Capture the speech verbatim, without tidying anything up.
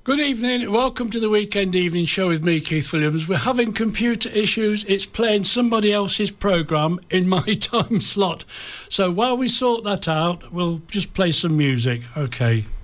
Good evening, welcome to the Weekend Evening Show with me, Keith Williams. We're having computer issues, it's playing somebody else's programme in my time slot. So while we sort that out, we'll just play some music, okay.